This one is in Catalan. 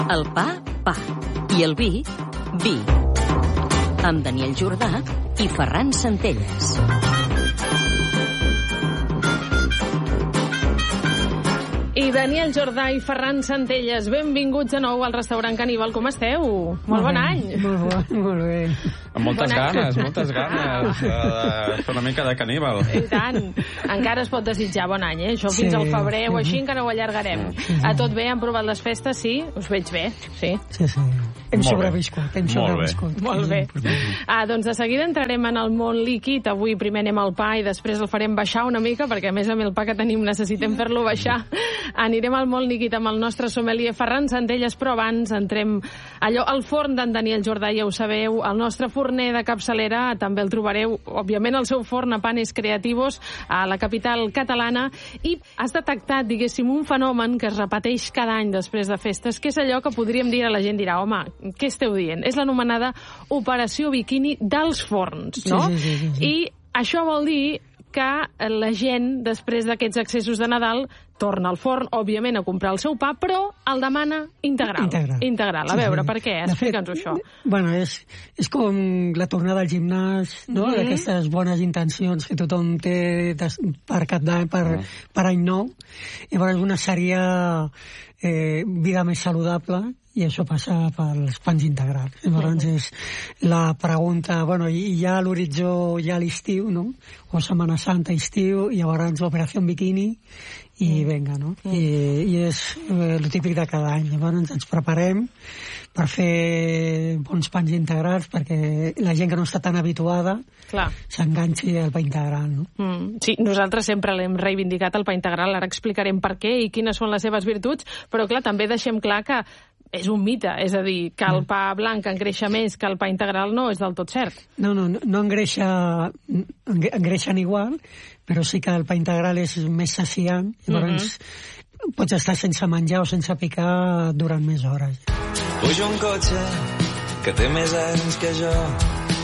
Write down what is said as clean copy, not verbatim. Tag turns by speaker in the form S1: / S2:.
S1: El pa, pa. I el vi, vi. Amb Daniel Jordà i Ferran Centelles.
S2: I Daniel Jordà i Ferran Centelles, benvinguts de nou al restaurant Caníbal. Com esteu? Molt bon any.
S3: Molt bé.
S4: Amb moltes ganes de fer una mica de caníbal.
S2: I tant. Encara es pot desitjar bon any, eh? Això fins al febrer o així encara ho allargarem. A tot bé? Han provat les festes? Sí? Us veig bé? Sí.
S3: Sí. Hem sobreviscut.
S2: Molt bé. Doncs de seguida entrarem en el món líquid. Avui primer anem al pa i després el farem baixar una mica, perquè a més amb el pa que tenim necessitem fer-lo baixar. Anirem al món líquid amb el nostre sommelier Ferran Centelles, però abans entrem al forn d'en Daniel Jordà, ja ho sabeu, el nostre forner de capçalera, també el trobareu, òbviament, al seu forn a Panes Creativos, a la capital catalana, i has detectat, diguéssim, un fenomen que es repeteix cada any després de festes, que és allò que podríem dir a la gent, dirà, home, què esteu dient? És l'anomenada operació biquini dels forns, no?
S3: Sí.
S2: I això vol dir que la gent, després d'aquests accessos de Nadal, torna al forn, òbviament, a comprar el seu pa, però el demana integral. A veure, per què? Explica'ns això.
S3: Bueno, és com la tornada al gimnàs, no? D'aquestes bones intencions que tothom té per cap d'any, per any nou. Llavors, una seria vida més saludable, i això passa pels pans integrals. Llavors és la pregunta, bueno, hi ha l'horitzó, hi ha l'estiu, no? O Setmana Santa, estiu, i llavors l'operació bikini, i vinga, no? I és el típic de cada any. Llavors ens preparem per fer bons pans integrals, perquè la gent que no està tan habituada s'enganxi al pa integral, no?
S2: Sí, nosaltres sempre l'hem reivindicat, el pa integral. Ara explicarem per què i quines són les seves virtuts, però clar, també deixem clar que és un mite, és a dir, que el pa blanc engreixa més que el pa integral no és del tot cert.
S3: No engreixen igual, però sí que el pa integral és més saciant, llavors pots estar sense menjar o sense picar durant més hores.
S5: Pujo un cotxe que té més anys que jo,